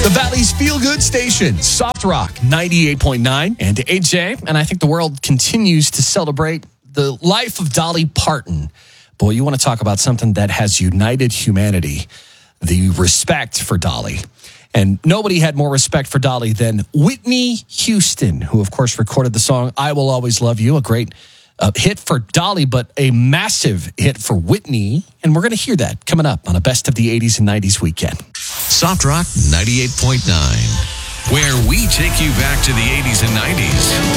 The Valley's feel-good station, Soft Rock 98.9 and AJ. And I think the world continues to celebrate the life of Dolly Parton. Boy, you want to talk about something that has united humanity, the respect for Dolly. And nobody had more respect for Dolly than Whitney Houston, who, of course, recorded the song I Will Always Love You, a great hit for Dolly, but a massive hit for Whitney. And we're going to hear that coming up on a Best of the 80s and 90s weekend. Soft Rock 98.9, where we take you back to the 80s and 90s.